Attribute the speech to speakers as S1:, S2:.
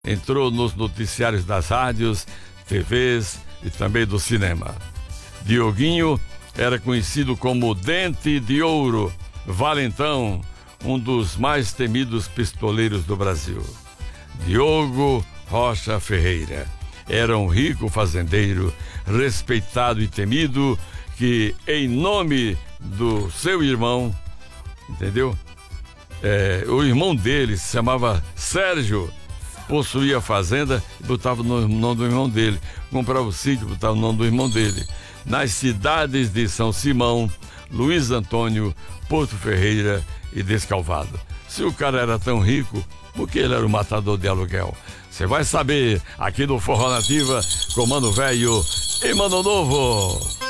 S1: entrou nos noticiários das rádios, TVs e também do cinema. Dioguinho era conhecido como Dente de Ouro, valentão, um dos mais temidos pistoleiros do Brasil. Diogo Rocha Ferreira era um rico fazendeiro, respeitado e temido, que em nome do seu irmão, entendeu? O irmão dele se chamava Sérgio, possuía a fazenda e botava no nome do irmão dele. Comprava o sítio, botava o nome do irmão dele. Nas cidades de São Simão, Luiz Antônio, Porto Ferreira e Descalvado. Se o cara era tão rico, por que ele era um matador de aluguel? Você vai saber aqui no Forró Nativa com Mano Velho e Mano Novo.